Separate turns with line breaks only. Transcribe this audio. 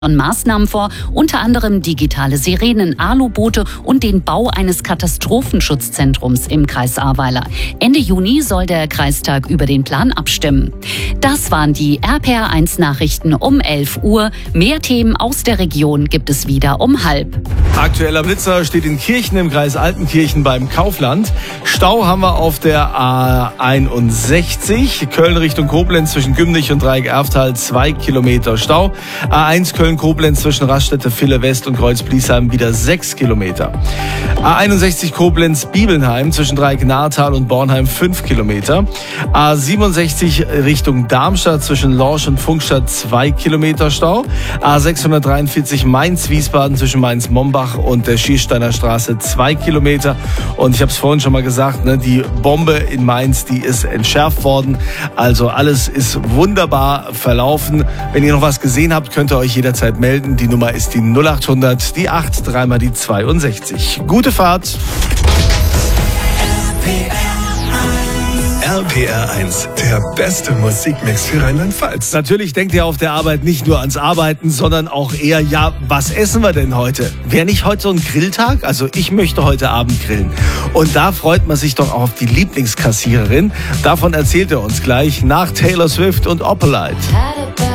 Maßnahmen vor, unter anderem digitale Sirenen, Aluboote und den Bau eines Katastrophenschutzzentrums im Kreis Ahrweiler. Ende Juni soll der Kreistag über den Plan abstimmen. Das waren die RPR1 Nachrichten um 11 Uhr. Mehr Themen aus der Region gibt es wieder um 12:30.
Aktueller Blitzer steht in Kirchen im Kreis Altenkirchen beim Kaufland. Stau haben wir auf der A61, Köln Richtung Koblenz zwischen Gümnich und Dreieck-Erftal 2 Kilometer Stau. A1 Köln-Koblenz zwischen Raststätte Ville West und Kreuz-Bliesheim wieder 6 Kilometer. A61 Koblenz-Bibelnheim zwischen Dreieck-Nahrtal und Bornheim 5 Kilometer. A67 Richtung Darmstadt zwischen Lorsch und Funkstadt 2 Kilometer Stau. A643 Mainz-Wiesbaden zwischen Mainz-Mombach und der Schiersteiner Straße 2 Kilometer. Und ich habe es vorhin schon mal gesagt, die Bombe in Mainz, die ist entschärft worden. Also alles ist wunderbar verlaufen. Wenn ihr noch was gesehen habt, könnt ihr euch jederzeit melden. Die Nummer ist die 0800, die 8, dreimal die 62. Gute Fahrt.
RPR1, der beste Musikmix für Rheinland-Pfalz.
Natürlich denkt ihr auf der Arbeit nicht nur ans Arbeiten, sondern auch eher, was essen wir denn heute? Wäre nicht heute so ein Grilltag? Also ich möchte heute Abend grillen. Und da freut man sich doch auch auf die Lieblingskassiererin. Davon erzählt er uns gleich nach Taylor Swift und Opalite.